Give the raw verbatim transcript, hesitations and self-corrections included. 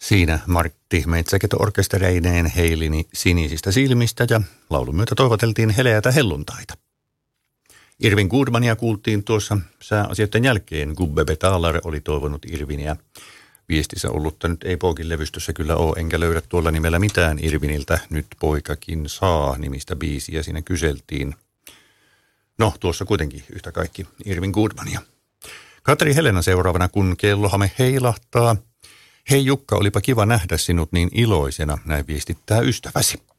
Siinä Martti Metsäketo-orkestereineen heilini sinisistä silmistä ja laulun myötä toivoteltiin heleätä helluntaita. Irvin Goodmania kuultiin tuossa sääasioiden jälkeen. Gubbe Betalar oli toivonut Irviniä. Viestissä ollutta nyt ei Pookin levystössä kyllä ole, enkä löydä tuolla nimellä mitään Irviniltä. Nyt poikakin saa nimistä biisiä siinä kyseltiin. No, tuossa kuitenkin yhtä kaikki Irvin Goodmania. Katri Helena seuraavana, kun kellohame heilahtaa. Hei Jukka, olipa kiva nähdä sinut niin iloisena, näin viestittää ystäväsi.